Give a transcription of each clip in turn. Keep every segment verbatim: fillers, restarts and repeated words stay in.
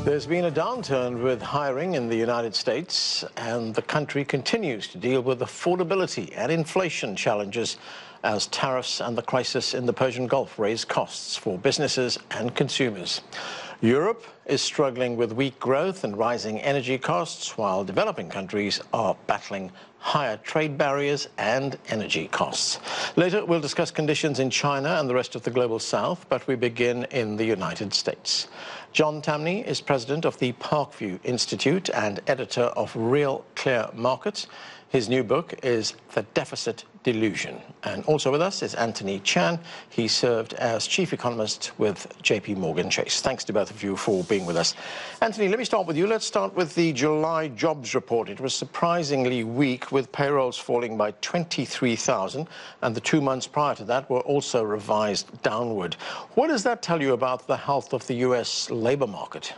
There's been a downturn with hiring in the United States, and the country continues to deal with affordability and inflation challenges as tariffs and the crisis in the Persian Gulf raise costs for businesses and consumers. Europe is struggling with weak growth and rising energy costs, while developing countries are battling higher trade barriers and energy costs. Later, we'll discuss conditions in China and the rest of the global south, but we begin in the United States. John Tamny is president of the Parkview Institute and editor of Real Clear Markets. His new book is The Deficit Delusion. And also with us is Anthony Chan. He served as chief economist with J P Morgan Chase. Thanks to both of you for being with us. Anthony, let me start with you. Let's start with the July jobs report. It was surprisingly weak, with payrolls falling by twenty-three thousand, and the two months prior to that were also revised downward. What does that tell you about the health of the U S labor market?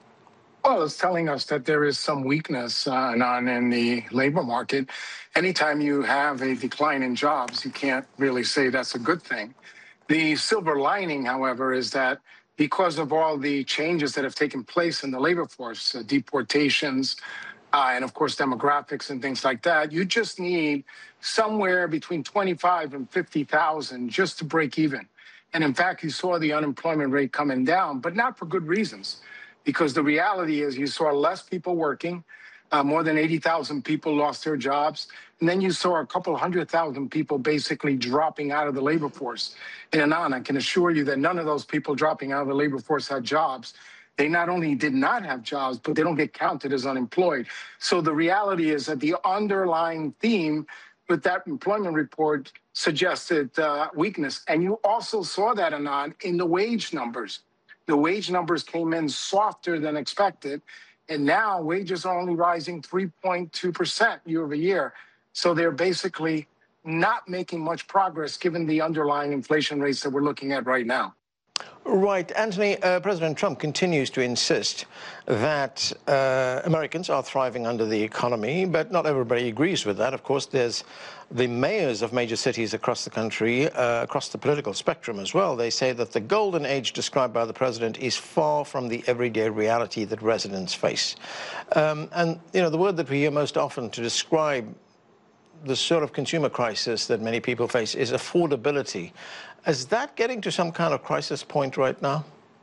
Well, it's telling us that there is some weakness uh, on in the labor market. Anytime you have a decline in jobs, you can't really say that's a good thing. The silver lining, however, is that because of all the changes that have taken place in the labor force, uh, deportations, uh, and of course demographics and things like that, you just need somewhere between twenty-five and fifty thousand just to break even. And in fact, you saw the unemployment rate coming down, but not for good reasons. Because the reality is you saw less people working, uh, more than eighty thousand people lost their jobs, and then you saw a couple hundred thousand people basically dropping out of the labor force. And Anand, I can assure you that none of those people dropping out of the labor force had jobs. They not only did not have jobs, but they don't get counted as unemployed. So the reality is that the underlying theme with that employment report suggested uh, weakness. And you also saw that, Anand, in the wage numbers. The wage numbers came in softer than expected, and now wages are only rising three point two percent year over year. So they're basically not making much progress given the underlying inflation rates that we're looking at right now. Right. Anthony, uh, President Trump continues to insist that uh, Americans are thriving under the economy, but not everybody agrees with that. Of course, there's the mayors of major cities across the country, uh, across the political spectrum as well. They say that the golden age described by the president is far from the everyday reality that residents face. Um, and, you know, the word that we hear most often to describe the sort of consumer crisis that many people face is affordability. Is that getting to some kind of crisis point right now?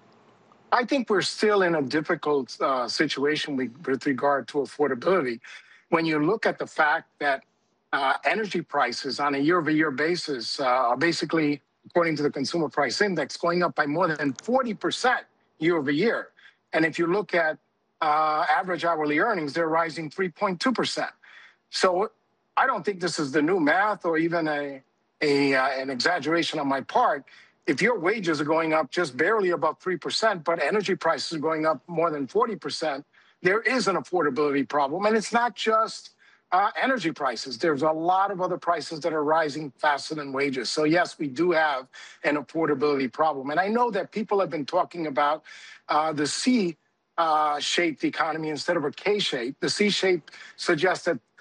I think we're still in a difficult uh, situation with regard to affordability. When you look at the fact that uh, energy prices on a year-over-year basis uh, are basically, according to the Consumer Price Index, going up by more than forty percent year-over-year. And if you look at uh, average hourly earnings, they're rising three point two percent. So I don't think this is the new math or even a, a uh, an exaggeration on my part. If your wages are going up just barely above three percent, but energy prices are going up more than forty percent, there is an affordability problem. And it's not just uh, energy prices. There's a lot of other prices that are rising faster than wages. So yes, we do have an affordability problem. And I know that people have been talking about uh, the C uh, shaped economy instead of a K shape. The C shape suggests that